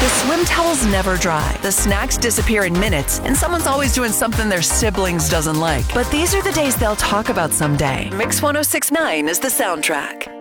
The swim towels never dry, the snacks disappear in minutes, and someone's always doing something their siblings doesn't like. But these are the days they'll talk about someday. Mix 1069 is the soundtrack.